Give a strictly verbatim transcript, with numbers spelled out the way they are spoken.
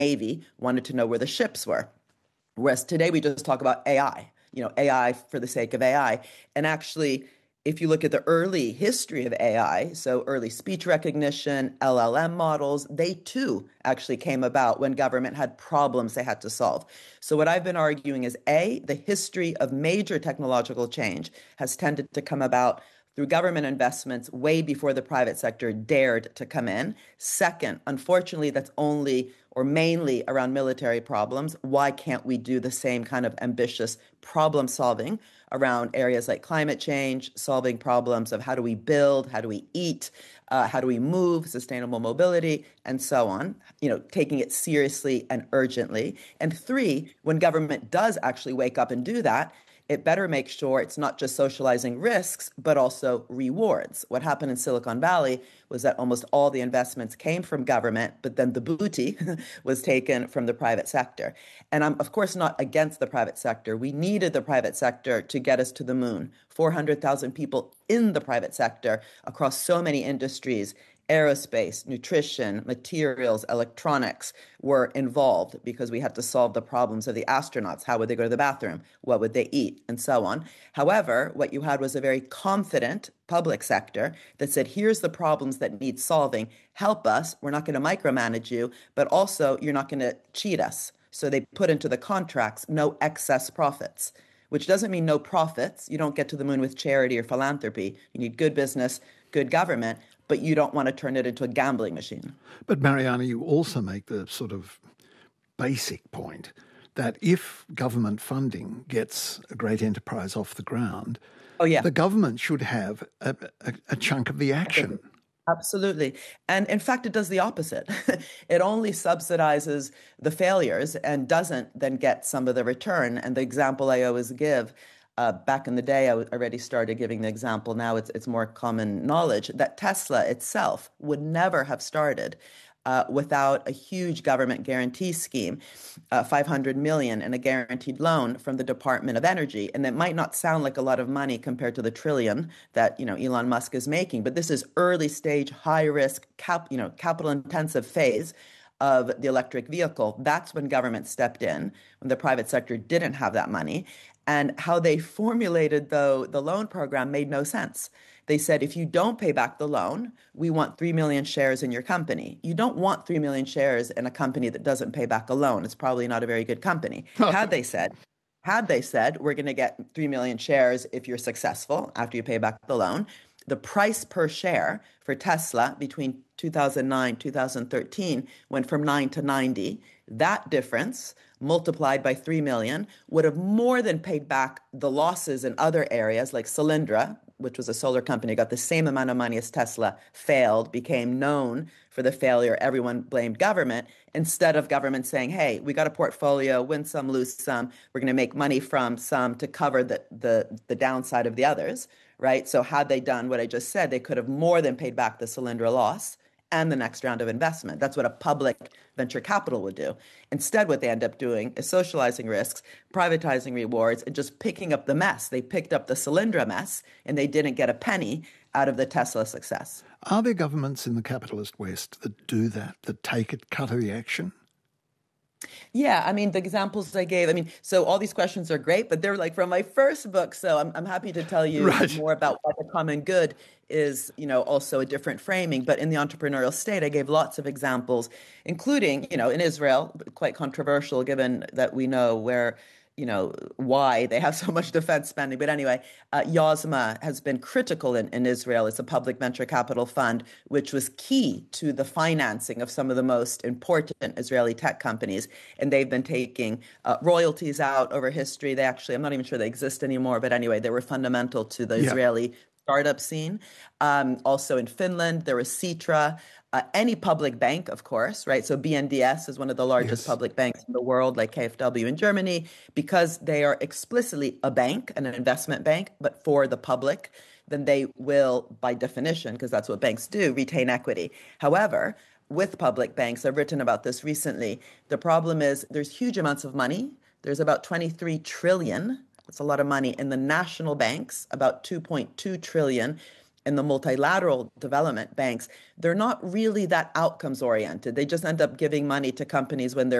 Navy wanted to know where the ships were. Whereas today we just talk about A I, you know, A I for the sake of A I. And actually, if you look at the early history of A I, so early speech recognition, L L M models, they too actually came about when government had problems they had to solve. So what I've been arguing is A, the history of major technological change has tended to come about through government investments way before the private sector dared to come in. Second, unfortunately, that's only or mainly around military problems. Why can't we do the same kind of ambitious problem solving around areas like climate change, solving problems of how do we build, how do we eat, uh, how do we move, sustainable mobility, and so on, you know, taking it seriously and urgently. And three, when government does actually wake up and do that, it better make sure it's not just socializing risks, but also rewards. What happened in Silicon Valley was that almost all the investments came from government, but then the booty was taken from the private sector. And I'm, of course, not against the private sector. We needed the private sector to get us to the moon. four hundred thousand people in the private sector across so many industries, aerospace, nutrition, materials, electronics were involved because we had to solve the problems of the astronauts. How would they go to the bathroom? What would they eat? And so on. However, what you had was a very confident public sector that said, here's the problems that need solving. Help us. We're not going to micromanage you, but also you're not going to cheat us. So they put into the contracts no excess profits, which doesn't mean no profits. You don't get to the moon with charity or philanthropy. You need good business, good government, but you don't want to turn it into a gambling machine. But Mariana, you also make the sort of basic point that if government funding gets a great enterprise off the ground, oh, yeah. the government should have a, a, a chunk of the action. Absolutely. And in fact, it does the opposite. It only subsidizes the failures and doesn't then get some of the return. And the example I always give, Uh, back in the day, I already started giving the example. Now it's it's more common knowledge that Tesla itself would never have started uh, without a huge government guarantee scheme, uh, five hundred million dollars and a guaranteed loan from the Department of Energy. And that might not sound like a lot of money compared to the trillion that you know Elon Musk is making, but this is early stage, high risk, cap, you know, capital intensive phase of the electric vehicle. That's when government stepped in, when the private sector didn't have that money. And how they formulated, though, the loan program made no sense. They said, if you don't pay back the loan, we want three million shares in your company. You don't want three million shares in a company that doesn't pay back a loan. It's probably not a very good company. Had they said, had they said, we're going to get three million shares if you're successful after you pay back the loan, the price per share for Tesla between two thousand nine, two thousand thirteen went from nine to ninety. That difference multiplied by three million would have more than paid back the losses in other areas like Solyndra, which was a solar company, got the same amount of money as Tesla, failed, became known for the failure. Everyone blamed government instead of government saying, hey, we got a portfolio, win some, lose some. We're going to make money from some to cover the, the, the downside of the others, right? So had they done what I just said, they could have more than paid back the Solyndra loss and the next round of investment. That's what a public venture capital would do. Instead, what they end up doing is socializing risks, privatizing rewards, and just picking up the mess. They picked up the Solyndra mess, and they didn't get a penny out of the Tesla success. Are there governments in the capitalist West that do that, that take it, cut of the action? Yeah, I mean, the examples I gave, I mean, so all these questions are great, but they're like from my first book. So I'm, I'm happy to tell you right. more about why the common good is, you know, also a different framing. But in the entrepreneurial state, I gave lots of examples, including, you know, in Israel, quite controversial given that we know where, you know, why they have so much defense spending. But anyway, uh, Yozma has been critical in, in Israel. It's a public venture capital fund, which was key to the financing of some of the most important Israeli tech companies. And they've been taking uh, royalties out over history. They actually, I'm not even sure they exist anymore. But anyway, they were fundamental to the yeah. Israeli startup scene. Um, also in Finland, there was Citra. Uh, any public bank, of course, right? So B N D S is one of the largest yes. public banks in the world, like K F W in Germany, because they are explicitly a bank and an investment bank, but for the public, then they will, by definition, because that's what banks do, retain equity. However, with public banks, I've written about this recently, the problem is there's huge amounts of money. There's about twenty-three trillion. That's a lot of money in the national banks, about two point two trillion in the multilateral development banks, they're not really that outcomes oriented. They just end up giving money to companies when they're